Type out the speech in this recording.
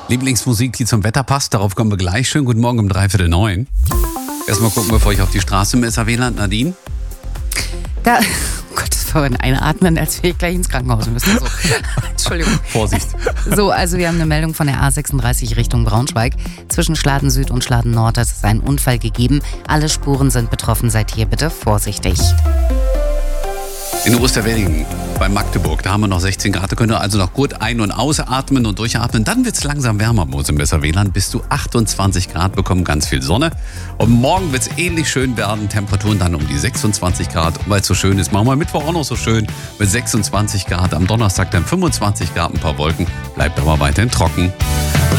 Lieblingsmusik, die zum Wetter passt, darauf kommen wir gleich. Schönen guten Morgen um 8:45. Erstmal gucken, bevor ich auf die Straße im SAW-Land. Nadine? Da, oh Gott, das war ein Einatmen, als wir gleich ins Krankenhaus müssen. So. Entschuldigung. Vorsicht. So, also wir haben eine Meldung von der A36 Richtung Braunschweig. Zwischen Schladen Süd und Schladen Nord ist ein Unfall gegeben. Alle Spuren sind betroffen. Seid hier bitte vorsichtig. In Osterwedding bei Magdeburg, da haben wir noch 16 Grad. Da könnt ihr also noch gut ein- und ausatmen und durchatmen. Dann wird es langsam wärmer im SAW-Land. Bis zu 28 Grad bekommen, ganz viel Sonne. Und morgen wird es ähnlich schön werden. Temperaturen dann um die 26 Grad. Und weil es so schön ist, machen wir Mittwoch auch noch so schön mit 26 Grad. Am Donnerstag dann 25 Grad, ein paar Wolken. Bleibt aber weiterhin trocken.